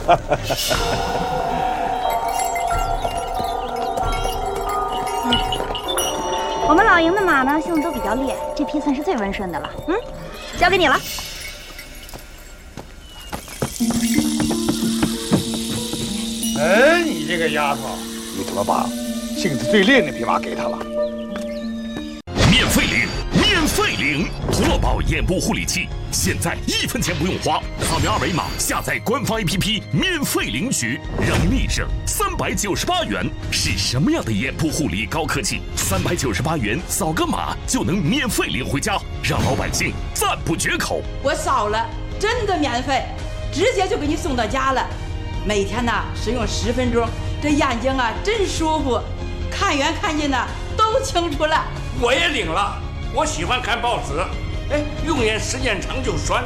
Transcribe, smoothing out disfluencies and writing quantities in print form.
我们老营的马呢，性子都比较烈，这批算是最温顺的了。交给你了。 哎，你这个丫头，你怎么把性子最烈那匹马给他了？ 免费领拓宝眼部护理器，现在1分钱不用花，扫描二维码下载官方 APP 免费领取，让你立省398元。是什么样的眼部护理高科技？398元扫个码就能免费领回家，让老百姓赞不绝口。 我扫了，真的免费，直接就给你送到家了。每天呢使用10分钟，这眼睛啊真舒服，看远看近呢都清楚了。 我也领了，我喜欢看报纸，哎，用眼时间长就酸。